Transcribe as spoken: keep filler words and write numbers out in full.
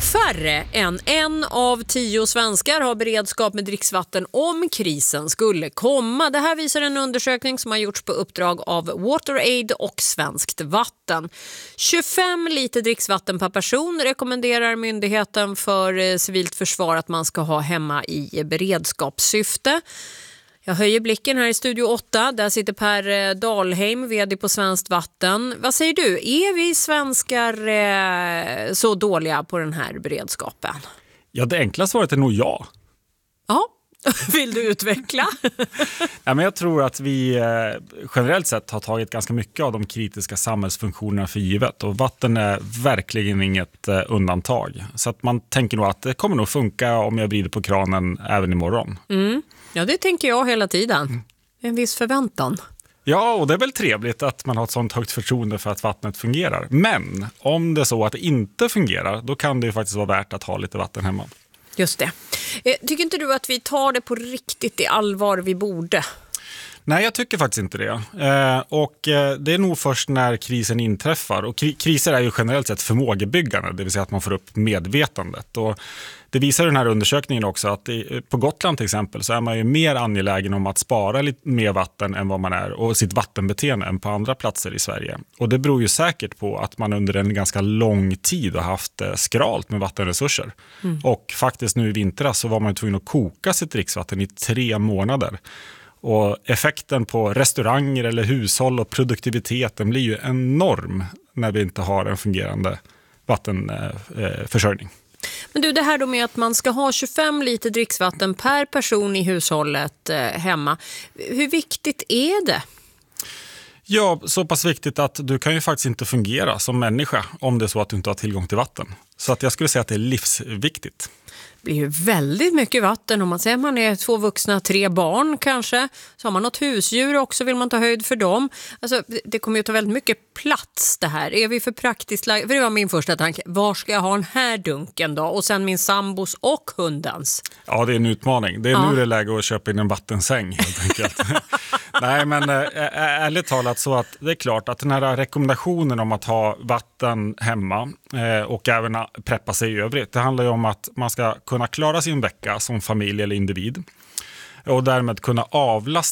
Färre än en av tio svenskar har beredskap med dricksvatten om krisen skulle komma. Det här visar en undersökning som har gjorts på uppdrag av WaterAid och Svenskt Vatten. tjugofem liter dricksvatten per person rekommenderar Myndigheten för civilt försvar att man ska ha hemma i beredskapssyfte. Jag höjer blicken här i Studio åtta. Där sitter Per Dahlheim, vd på Svenskt Vatten. Vad säger du? Är vi svenskar eh, så dåliga på den här beredskapen? Ja, det enkla svaret är nog ja. Ja, vill du utveckla? Ja, men jag tror att vi eh, generellt sett har tagit ganska mycket av de kritiska samhällsfunktionerna för givet. Och vatten är verkligen inget eh, undantag. Så att man tänker nog att det kommer nog funka om jag vrider på kranen även imorgon. Mm. Ja, det tänker jag hela tiden. En viss förväntan. Ja, och det är väl trevligt att man har ett sånt högt förtroende för att vattnet fungerar. Men om det är så att det inte fungerar, då kan det ju faktiskt vara värt att ha lite vatten hemma. Just det. Tycker inte du att vi tar det på riktigt i allvar vi borde? Nej, jag tycker faktiskt inte det. Eh, och eh, det är nog först när krisen inträffar. Och kri- kriser är ju generellt sett förmågebyggande, det vill säga att man får upp medvetandet. Och det visar den här undersökningen också att i, på Gotland till exempel så är man ju mer angelägen om att spara lite mer vatten än vad man är och sitt vattenbeteende än på andra platser i Sverige. Och det beror ju säkert på att man under en ganska lång tid har haft eh, skralt med vattenresurser. Mm. Och faktiskt nu i vintras så var man tvungen att koka sitt dricksvatten i tre månader. Och effekten på restauranger eller hushåll och produktiviteten blir ju enorm när vi inte har en fungerande vattenförsörjning. Men du, det här då med att man ska ha tjugofem liter dricksvatten per person i hushållet eh, hemma. Hur viktigt är det? Ja, så pass viktigt att du kan ju faktiskt inte fungera som människa om det är så att du inte har tillgång till vatten. Så att jag skulle säga att det är livsviktigt. Det blir ju väldigt mycket vatten om man säger att man är två vuxna, tre barn kanske. Så har man något husdjur också, vill man ta höjd för dem. Alltså, det kommer ju ta väldigt mycket plats det här. Är vi för praktiskt? För det var min första tanke. Var ska jag ha den här dunken då? Och sen min sambos och hundens. Ja, det är en utmaning. Det är ja. nu det är läge att köpa in en vattensäng helt enkelt. Nej, men äh, ärligt talat så att det är klart att den här rekommendationen om att ha vatten hemma äh, och även preppa sig i övrigt. Det handlar ju om att man ska kunna klara sin vecka som familj eller individ och därmed kunna avlasta